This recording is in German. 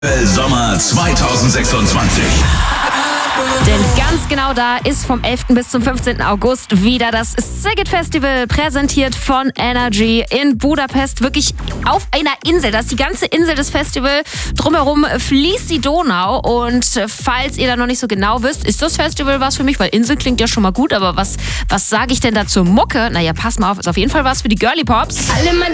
Sommer 2026. Denn ganz genau da ist vom 11. bis zum 15. August wieder das Szeged Festival, präsentiert von Energy in Budapest. Wirklich auf einer Insel, das ist die ganze Insel des Festivals. Drumherum fließt die Donau. Und falls ihr da noch nicht so genau wisst, ist das Festival was für mich? Weil Insel klingt ja schon mal gut, aber was sage ich denn da zur Mucke? Naja, pass mal auf, ist auf jeden Fall was für die Girly Pops.